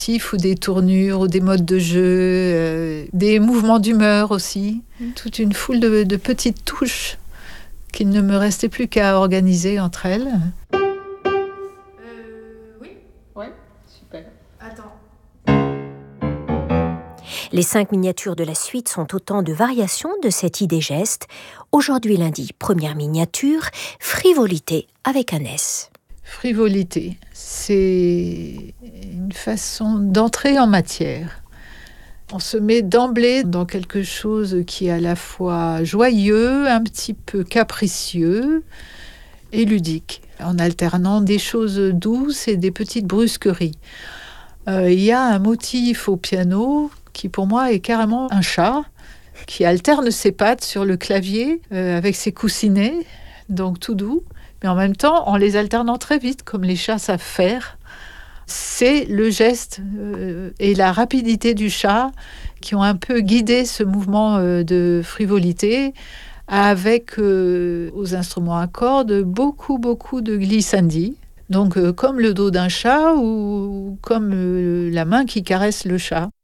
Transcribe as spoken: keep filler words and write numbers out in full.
ou des tournures ou des modes de jeu, euh, des mouvements d'humeur aussi. Toute une foule de, de petites touches qu'il ne me restait plus qu'à organiser entre elles. Euh, oui. Ouais, super. Attends. Les cinq miniatures de la suite sont autant de variations de cette idée-geste. Aujourd'hui lundi, première miniature, frivolité avec un S. Frivolité, c'est une façon d'entrer en matière. On se met d'emblée dans quelque chose qui est à la fois joyeux, un petit peu capricieux et ludique, en alternant des choses douces et des petites brusqueries. Euh, il y a un motif au piano qui pour moi est carrément un chat qui alterne ses pattes sur le clavier euh, avec ses coussinets, donc tout doux, mais en même temps en les alternant très vite comme les chats savent faire. C'est le geste euh, et la rapidité du chat qui ont un peu guidé ce mouvement euh, de frivolité avec euh, aux instruments à cordes beaucoup beaucoup de glissandi. Donc euh, comme le dos d'un chat ou comme euh, la main qui caresse le chat.